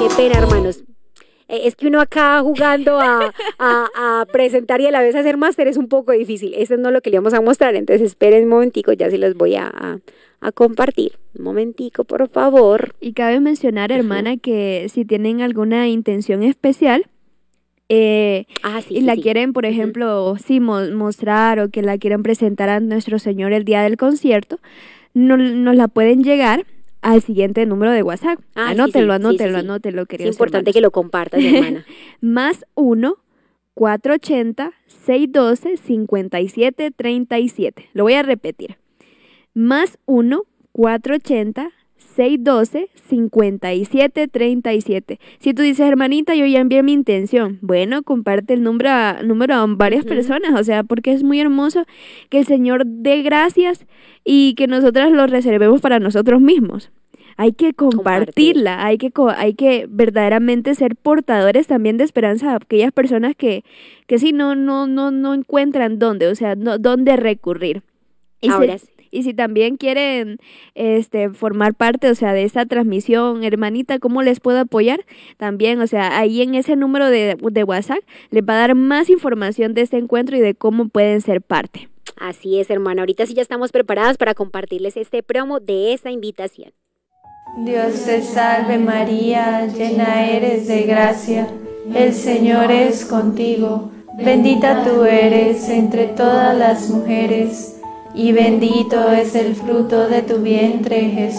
Qué pena, hermanos. Es que uno acá jugando a presentar y a la vez hacer máster es un poco difícil. Eso no es lo que le vamos a mostrar. Entonces esperen un momentico, ya se los voy a compartir. Un momentico, por favor. Y cabe mencionar, hermana, que si tienen alguna intención especial, Sí, y la sí. quieren, por ejemplo, sí, mostrar o que la quieren presentar a nuestro Señor el día del concierto, nos la pueden llegar al siguiente número de WhatsApp. Anótenlo, Es queridos importante hermanos. que lo compartas, hermana. Más 1-480-612-5737. Lo voy a repetir. Más 1-480-612-5737. Si tú dices, hermanita, yo ya envié mi intención, bueno, comparte el número a varias personas, o sea, porque es muy hermoso que el Señor dé gracias y que nosotras lo reservemos para nosotros mismos. Hay que compartirla, hay que verdaderamente ser portadores también de esperanza a aquellas personas que sí no encuentran dónde, o sea, dónde recurrir. Ahora sí. Y si también quieren formar parte, o sea, de esta transmisión, hermanita, ¿cómo les puedo apoyar? También, o sea, ahí en ese número de WhatsApp les va a dar más información de este encuentro y de cómo pueden ser parte. Así es, hermana. Ahorita sí ya estamos preparadas para compartirles este promo de esta invitación. Dios te salve María, llena eres de gracia, el Señor es contigo, bendita tú eres entre todas las mujeres, y bendito es el fruto de tu vientre, Jesús.